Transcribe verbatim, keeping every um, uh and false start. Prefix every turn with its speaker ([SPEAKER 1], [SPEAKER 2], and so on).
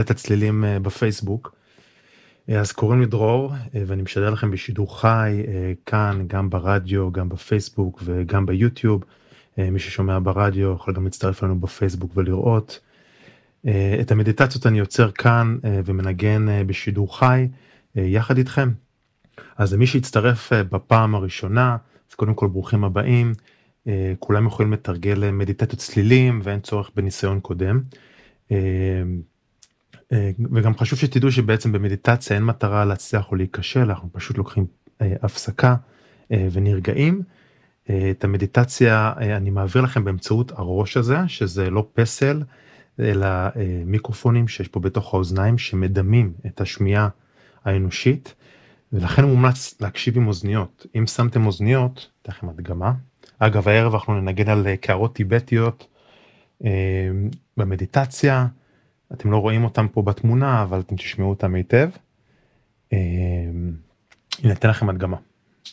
[SPEAKER 1] קהילת הצלילים בפייסבוק. אז קוראים לי דרור, ואני משדר לכם בשידור חי, כאן, גם ברדיו, גם בפייסבוק וגם ביוטיוב. מי ששומע ברדיו יכול גם להצטרף לנו בפייסבוק ולראות. את המדיטציות אני יוצר כאן ומנגן בשידור חי יחד איתכם. אז למי שיצטרף בפעם הראשונה, אז קודם כל ברוכים הבאים. כולם יכולים לתרגל מדיטציות צלילים ואין צורך בניסיון קודם. וגם חשוב שתדעו שבעצם במדיטציה אין מטרה להצליח או להיכשל, אנחנו פשוט לוקחים הפסקה ונרגעים. את המדיטציה אני מעביר לכם באמצעות הראש הזה, שזה לא פסל, אלא מיקרופונים שיש פה בתוך האוזניים שמדמים את השמיעה האנושית, ולכן מומלץ להקשיב עם אוזניות. אם שמתם אוזניות, תכף הדגמה. אגב, הערב אנחנו ננגן על קערות טיבטיות במדיטציה. אתם לא רואים אותם פה בתמונה, אבל אתם תשמעו אותם היטב. הנה, אתן לכם הדגמה.